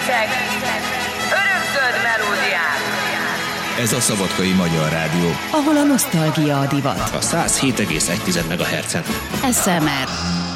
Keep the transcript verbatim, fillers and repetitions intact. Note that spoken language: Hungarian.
Rengeteg örökzöld melódiát. Ez a Szabadkai Magyar Rádió, ahol a nosztalgia a divat. A száz hét egész egy megahertzen. es em er